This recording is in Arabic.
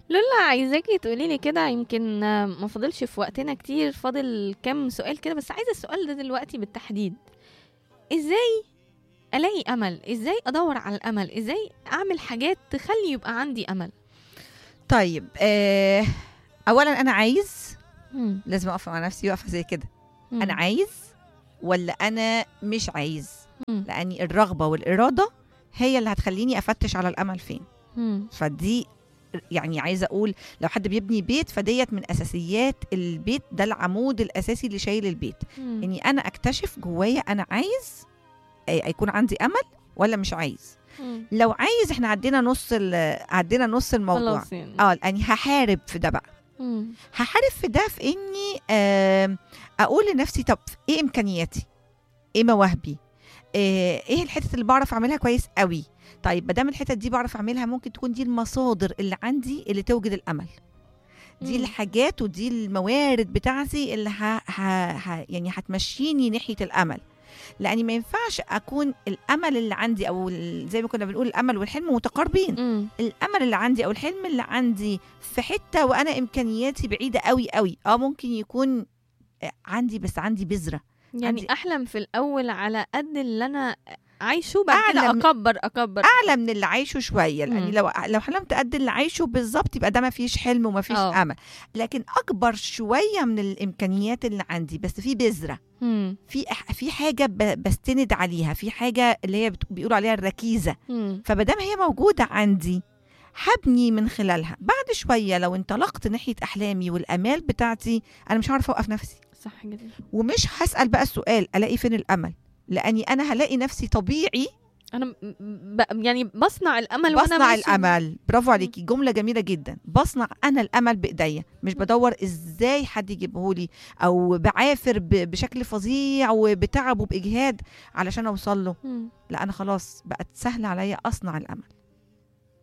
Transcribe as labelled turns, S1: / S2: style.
S1: لولا عايزاكي تقولي لي كده، يمكن ما فاضلش في وقتنا كتير، فاضل كام سؤال كده، بس عايزة السؤال ده دلوقتي بالتحديد. ازاي الاقي امل؟ ازاي ادور على الامل؟ ازاي اعمل حاجات تخلي يبقى عندي امل؟
S2: طيب اولا انا عايز،
S1: مم.
S2: لازم اقف مع نفسي وقفه زي كده. انا
S1: مم.
S2: عايز ولا انا مش عايز؟
S1: مم.
S2: لاني الرغبه والاراده هي اللي هتخليني افتش على الامل فين.
S1: مم.
S2: فدي يعني عايزه اقول، لو حد بيبني بيت فديت من اساسيات البيت، ده العمود الاساسي اللي شايل البيت.
S1: مم.
S2: اني انا اكتشف جوايا انا عايز يكون عندي امل ولا مش عايز.
S1: مم.
S2: لو عايز احنا عدينا نص الموضوع.
S1: خلاص يعني.
S2: لاني هحارب في ده بقى.
S1: مم.
S2: هحارب في ده في اني اقول لنفسي طب ايه امكانياتي، ايه مواهبي، ايه الحتت اللي بعرف اعملها كويس قوي. طيب ما دام الحتت دي بعرف اعملها، ممكن تكون دي المصادر اللي عندي اللي توجد الامل. دي
S1: مم.
S2: الحاجات ودي الموارد بتاعتي اللي يعني هتمشيني ناحيه الامل. لاني ما ينفعش اكون الامل اللي عندي او زي ما كنا بنقول الامل والحلم متقاربين.
S1: مم.
S2: الامل اللي عندي او الحلم اللي عندي في حته وانا امكانياتي بعيده قوي قوي. ممكن يكون عندي، بس عندي بذره.
S1: يعني
S2: عندي
S1: احلم في الاول على قد اللي انا عايشه، بعد كده
S2: أعلى من-
S1: اكبر.
S2: اعلى من اللي عايشه شويه. لاني
S1: مم.
S2: لو حلمت قد اللي عايشه بالظبط يبقى ده ما فيش حلم وما فيش
S1: اه.
S2: امل. لكن اكبر شويه من الامكانيات اللي عندي، بس في بذره،
S1: مم.
S2: في حاجه بستند عليها، في حاجه اللي هي بيقولوا عليها الركيزه.
S1: مم.
S2: فمادام هي موجوده عندي هبني من خلالها. بعد شويه لو انطلقت ناحيه احلامي والامال بتاعتي، انا مش هعرف اوقف نفسي،
S1: صح جدا.
S2: ومش هسال بقى السؤال الاقي فين الامل. لاني انا هلاقي نفسي طبيعي
S1: انا يعني بصنع الامل وانا
S2: بصنع
S1: ماشي.
S2: الامل. برافو عليكي، جمله جميله جدا. بصنع انا الامل بايديا، مش بدور ازاي حد يجيبهولي او بعافر بشكل فظيع وبتعب وباجهاد علشان اوصل له.
S1: مم.
S2: لا، انا خلاص بقت سهل عليا اصنع الامل.